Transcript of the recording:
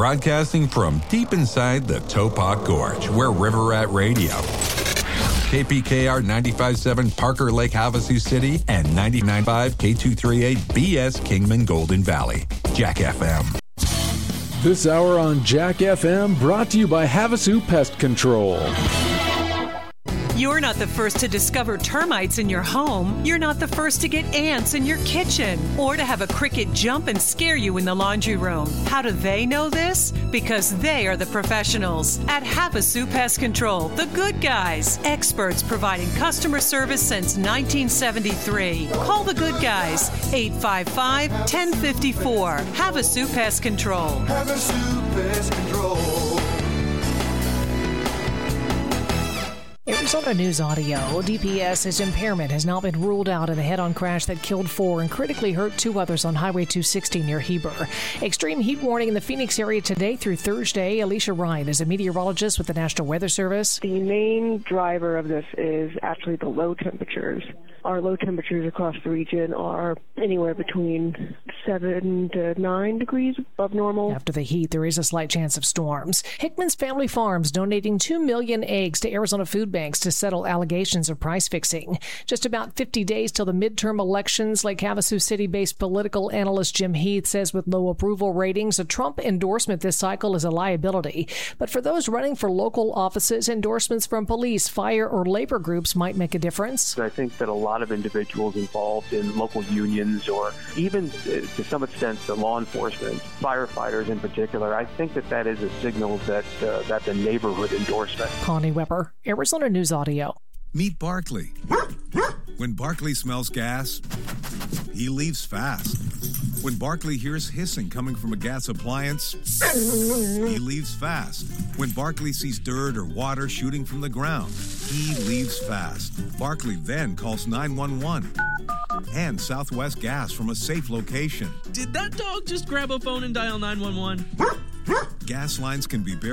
Broadcasting from deep inside the Topok Gorge, where River Rat Radio, KPKR 95.7 Parker Lake, Havasu City, and 99.5 K238 BS Kingman Golden Valley. Jack FM. This hour on Jack FM brought to you by Havasu Pest Control. You're not the first to discover termites in your home. You're not the first to get ants in your kitchen or to have a cricket jump and scare you in the laundry room. How do they know this? Because they are the professionals at Havasu Pest Control, the good guys, experts providing customer service since 1973. Call the good guys, 855-1054. Havasu Pest Control. Havasu Pest Control. Arizona News Audio. DPS's impairment has not been ruled out in the head-on crash that killed 4 and critically hurt 2 others on Highway 260 near Heber. Extreme heat warning in the Phoenix area today through Thursday. Alicia Ryan is a meteorologist with the National Weather Service. The main driver of this is actually the low temperatures. Our low temperatures across the region are anywhere between 7 to 9 degrees above normal. After the heat, there is a slight chance of storms. Hickman's Family Farms donating 2 million eggs to Arizona food banks to settle allegations of price fixing. Just about 50 days till the midterm elections, Lake Havasu City-based political analyst Jim Heath says with low approval ratings, a Trump endorsement this cycle is a liability. But for those running for local offices, endorsements from police, fire, or labor groups might make a difference. I think that a lot of individuals involved in local unions or even to some extent the law enforcement, firefighters in particular, I think that is a signal that that's a neighborhood endorsement. Connie Weber, Arizona News Audio. Meet Barkley. When Barkley smells gas, he leaves fast. When Barkley hears hissing coming from a gas appliance, he leaves fast. When Barkley sees dirt or water shooting from the ground, he leaves fast. Barkley then calls 911 and Southwest Gas from a safe location. Did that dog just grab a phone and dial 911? Gas lines can be buried